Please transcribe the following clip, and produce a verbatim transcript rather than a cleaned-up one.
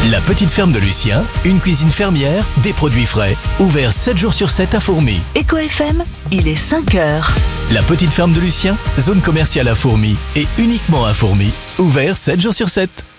La petite ferme de Lucien, une cuisine fermière, des produits frais, ouvert sept jours sur sept à Fourmies. Eco F M, il est cinq heures. La petite ferme de Lucien, zone commerciale à Fourmies et uniquement à Fourmies, ouvert sept jours sur sept.